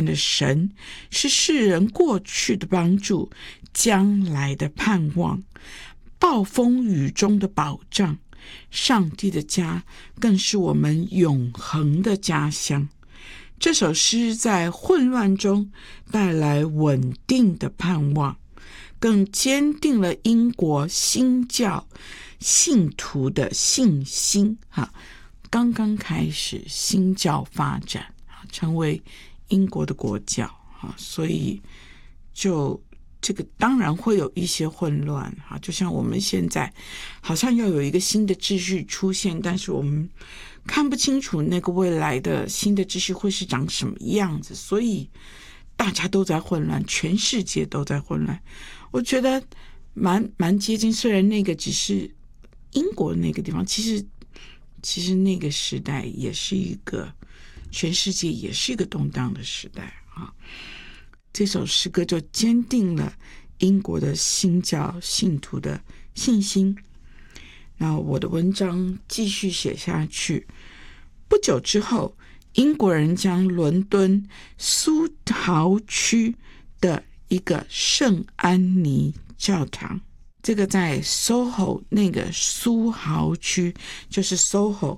变的神，是世人过去的帮助，将来的盼望，暴风雨中的保障。上帝的家更是我们永恒的家乡。这首诗在混乱中带来稳定的盼望，更坚定了英国新教信徒的信心。刚刚开始新教发展，成为英国的国教，所以就这个当然会有一些混乱，就像我们现在好像要有一个新的秩序出现，但是我们看不清楚那个未来的新的秩序会是长什么样子，所以大家都在混乱，全世界都在混乱。我觉得蛮接近，虽然那个只是英国那个地方，其实那个时代也是一个全世界也是一个动荡的时代啊。这首诗歌就坚定了英国的新教信徒的信心。那我的文章继续写下去，不久之后，英国人将伦敦苏豪区的一个圣安妮教堂，这个在 SOHO 那个苏豪区，就是 SOHO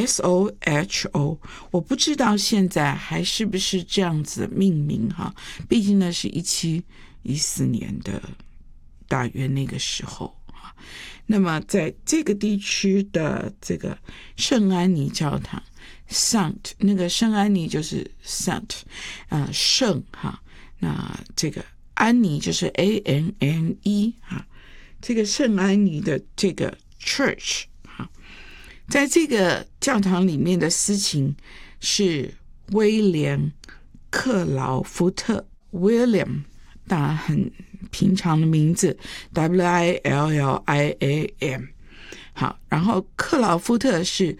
SOHO， 我不知道现在还是不是这样子命名哈，毕竟那是1714年的大约那个时候。那么在这个地区的这个圣安妮教堂 Saint， 那个圣安妮就是 Saint， 圣哈，那这个安妮就是 ANNE 哈，这个圣安妮的这个 church 哈，在这个教堂里面的司琴是威廉克劳福特 William， 大家很平常的名字 WILLIAM。 好，然后克劳福特是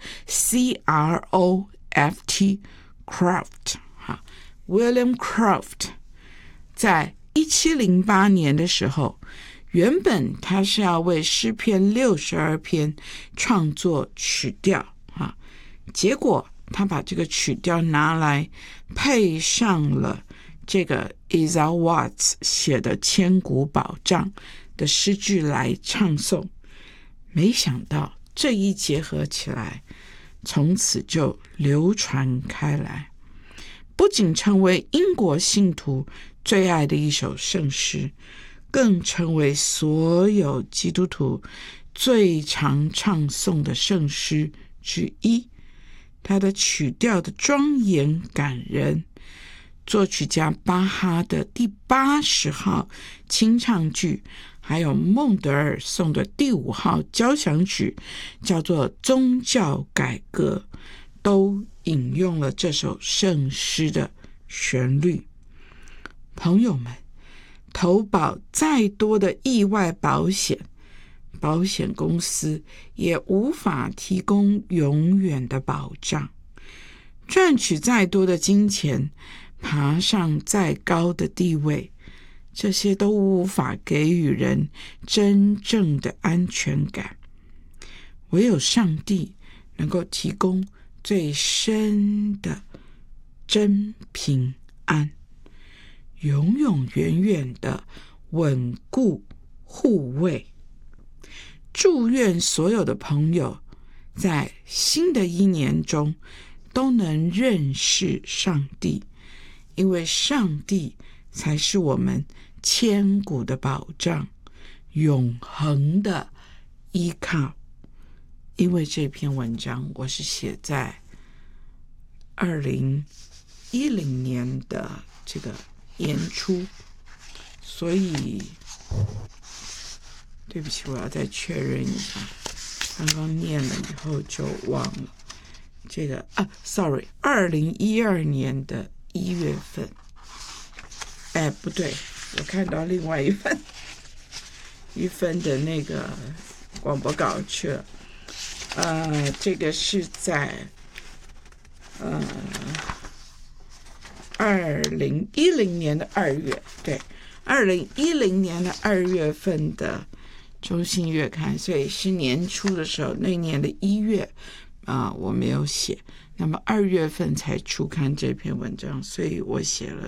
CROFT Croft， 好 William Croft。 在1708年的时候，原本他是要为诗篇62篇创作曲调啊，结果他把这个曲调拿来配上了这个 Isaiah Watts 写的千古保障的诗句来唱诵，没想到这一结合起来，从此就流传开来，不仅成为英国信徒最爱的一首圣诗，更成为所有基督徒最常唱诵的圣诗之一。它的曲调的庄严感人，作曲家巴哈的第80号清唱剧，还有孟德尔颂的第5号交响曲，叫做宗教改革，都引用了这首圣诗的旋律。朋友们，投保再多的意外保险，保险公司也无法提供永远的保障。赚取再多的金钱，爬上再高的地位，这些都无法给予人真正的安全感。唯有上帝能够提供最深的真平安，永永远远的稳固护卫。祝愿所有的朋友在新的一年中都能认识上帝，因为上帝才是我们千古的保障，永恒的依靠。因为这篇文章我是写在2010年的这个年初，所以对不起，我要再确认一下，刚刚念了以后就忘了。这个2012年的1月份，不对，我看到另外一份的那个广播稿去了。这个是在2010年的2月，对，2010年的2月份的中信月刊，所以是年初的时候，那年的1月我没有写，那么2月份才出刊这篇文章，所以我写了